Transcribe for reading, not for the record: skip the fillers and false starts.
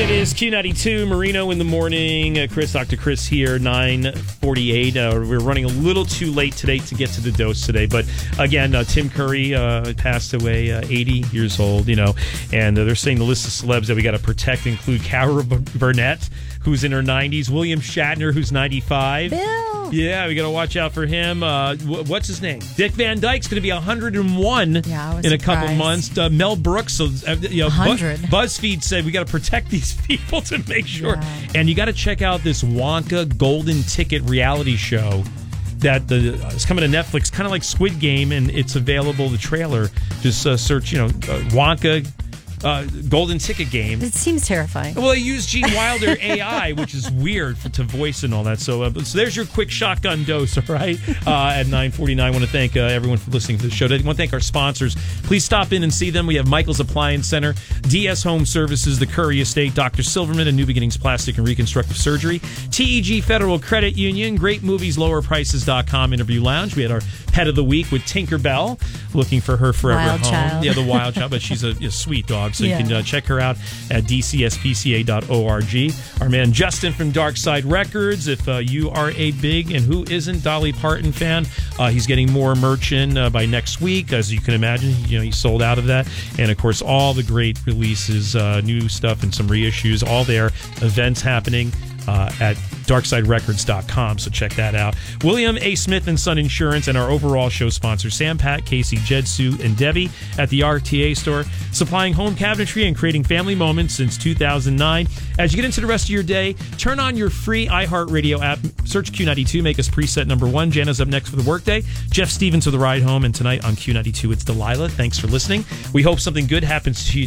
It is Q92, Marino in the morning. Dr. Chris here, 9:48. We're running a little too late today to get to the dose today. But again, Tim Curry passed away, 80 years old, and they're saying the list of celebs that we got to protect include Cara Burnett, who's in her 90s, William Shatner, who's 95. Bill. Yeah, we got to watch out for him. What's his name? Dick Van Dyke's going to be 101 in a couple months. Mel Brooks, 100. BuzzFeed said we got to protect these people to make sure. Yeah. And you got to check out this Wonka Golden Ticket reality show that it's coming to Netflix, kind of like Squid Game, and it's available. The trailer, just search, Wonka Golden Ticket game. It seems terrifying. Well, they use Gene Wilder AI, which is weird to voice and all that. So there's your quick shotgun dose, all right? At 9:49, I want to thank everyone for listening to the show. I want to thank our sponsors. Please stop in and see them. We have Michael's Appliance Center, DS Home Services, the Curry Estate, Dr. Silverman, and New Beginnings Plastic and Reconstructive Surgery, TEG Federal Credit Union, Great Movies, LowerPrices.com, Interview Lounge. We had our Pet of the Week with Tinkerbell, looking for her forever wild home. Child. Yeah, the wild child, but she's a sweet dog. So you can check her out at dcspca.org. Our man Justin from Dark Side Records. If you are a big, and who isn't, Dolly Parton fan, he's getting more merch in by next week. As you can imagine, he's sold out of that. And of course, all the great releases, new stuff and some reissues, all there. Events happening at darksiderecords.com, so check that out. William A. Smith & Son Insurance and our overall show sponsor, Sam, Pat, Casey, Jed, Sue, and Debbie at the RTA store, supplying home cabinetry and creating family moments since 2009. As you get into the rest of your day, turn on your free iHeartRadio app, search Q92, make us preset number 1. Jana's up next for the workday. Jeff Stevens with the ride home, and tonight on Q92, it's Delilah. Thanks for listening. We hope something good happens to you